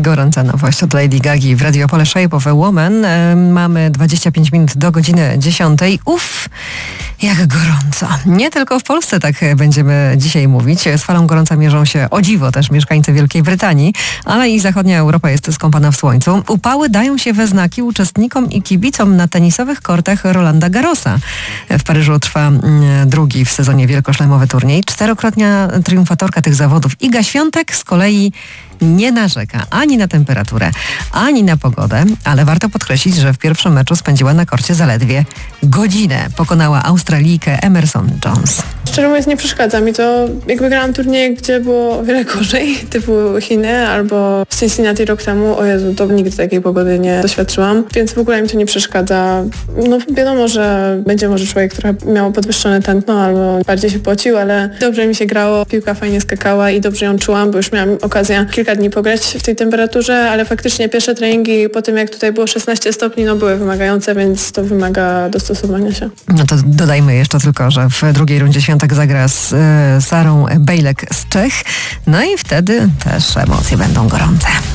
Gorąca nowość od Lady Gagi w Radio Opole, Shape of a Woman. Mamy 25 minut do godziny 10. Uff, jak gorąco. Nie tylko w Polsce tak będziemy dzisiaj mówić. Z falą gorąca mierzą się, o dziwo, też mieszkańcy Wielkiej Brytanii, ale i zachodnia Europa jest skąpana w słońcu. Upały dają się we znaki uczestnikom i kibicom na tenisowych kortach Rolanda Garrosa. W Paryżu trwa drugi w sezonie wielkoszlemowy turniej. Czterokrotna triumfatorka tych zawodów Iga Świątek z kolei nie narzeka ani na temperaturę, ani na pogodę, ale warto podkreślić, że w pierwszym meczu spędziła na korcie zaledwie godzinę. Pokonała Australijkę Emerson Jones. Szczerze mówiąc, nie przeszkadza mi to. Jakby grałam turnieje, gdzie było o wiele gorzej, typu Chiny albo w Cincinnati rok temu. O Jezu, to nigdy takiej pogody nie doświadczyłam, więc w ogóle mi to nie przeszkadza. No wiadomo, że będzie może człowiek, który miał podwyższone tętno albo bardziej się pocił, ale dobrze mi się grało, piłka fajnie skakała i dobrze ją czułam, bo już miałam okazję kilka dni pograć w tej temperaturze, ale faktycznie pierwsze treningi po tym, jak tutaj było 16 stopni, no były wymagające, więc to wymaga dostosowania się. No to dodajmy jeszcze tylko, że w drugiej rundzie Świątek zagra z Sarą Bejlek z Czech, no i wtedy też emocje będą gorące.